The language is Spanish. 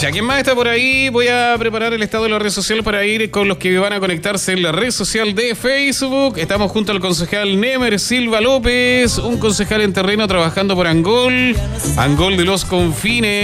Si alguien más está por ahí, voy a preparar el estado de la red social para ir con los que van a conectarse en la red social de Facebook. Estamos junto al concejal Nemer Silva López, un concejal en terreno trabajando por Angol de los Confines.